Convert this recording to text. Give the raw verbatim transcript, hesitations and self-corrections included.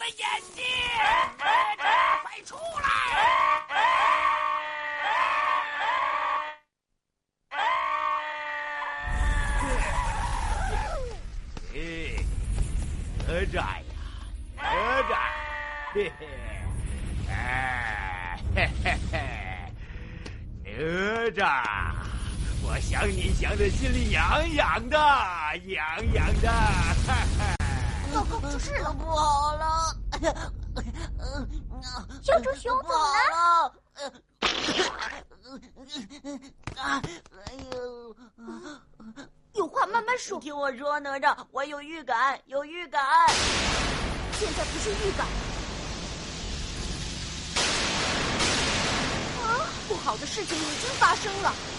们演戏！快出来！嘿，哪吒呀，哪吒，嘿嘿，哎，嘿嘿嘿，哪吒，我想你想的心里痒痒的，痒痒的，哈哈。 糟糕，出事了！ 不好了！ 小猪熊怎么了？ 啊！哎呦！ 有话慢慢说。 听我说，哪吒，我有预感，有预感。 现在不是预感。啊！不好的事情已经发生了。